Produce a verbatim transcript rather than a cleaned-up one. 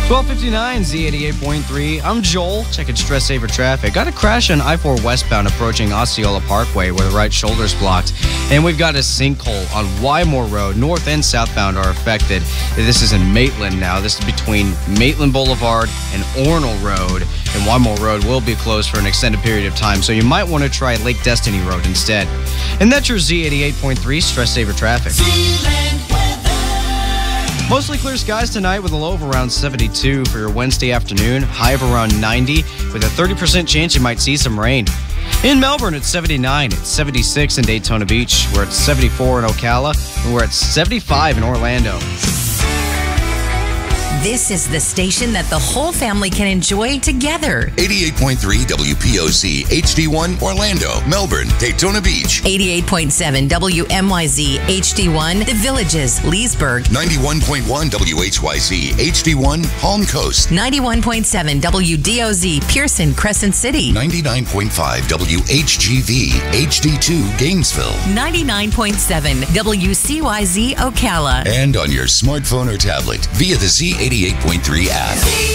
twelve fifty-nine Z eighty-eight point three. I'm Joel. Checking stress saver traffic. Got a crash on I four westbound approaching Osceola Parkway where the right shoulder's blocked. And we've got a sinkhole on Wymore Road. North and southbound are affected. This is in Maitland now. This is between Maitland Boulevard and Ornell Road. And Wymore Road will be closed for an extended period of time, so you might want to try Lake Destiny Road instead. And that's your Z eighty-eight point three stress saver traffic. Mostly clear skies tonight with a low of around seventy-two for your Wednesday afternoon, high of around ninety with a thirty percent chance you might see some rain. In Melbourne, it's seventy-nine, it's seventy-six in Daytona Beach, we're at seventy-four in Ocala, and we're at seventy-five in Orlando. This is the station that the whole family can enjoy together. eighty-eight point three W P O C H D one Orlando, Melbourne, Daytona Beach. eighty-eight point seven W M Y Z H D one The Villages, Leesburg. ninety-one point one W H Y Z H D one Palm Coast. ninety-one point seven W D O Z Pearson, Crescent City. ninety-nine point five W H G V H D two Gainesville. ninety-nine point seven W C Y Z Ocala. And on your smartphone or tablet via the Z eighty-eight point three app.